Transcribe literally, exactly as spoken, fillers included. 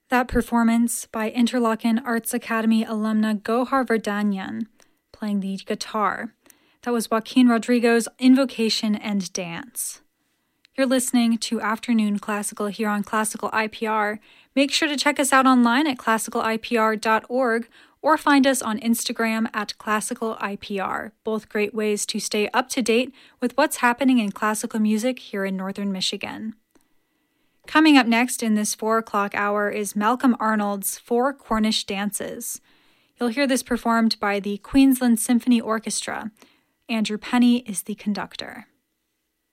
That performance by Interlochen Arts Academy alumna Gohar Vardanyan, playing the guitar. That was Joaquin Rodrigo's Invocation and Dance. You're listening to Afternoon Classical here on Classical I P R. Make sure to check us out online at classical I P R dot org or find us on Instagram at classical I P R. Both great ways to stay up to date with what's happening in classical music here in Northern Michigan. Coming up next in this four o'clock hour is Malcolm Arnold's Four Cornish Dances. You'll hear this performed by the Queensland Symphony Orchestra. Andrew Penny is the conductor.